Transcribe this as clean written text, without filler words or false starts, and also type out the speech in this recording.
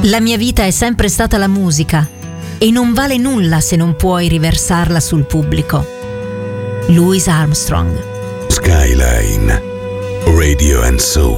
La mia vita è sempre stata la musica e non vale nulla se non puoi riversarla sul pubblico. Louis Armstrong. Skyline Radio and Soul.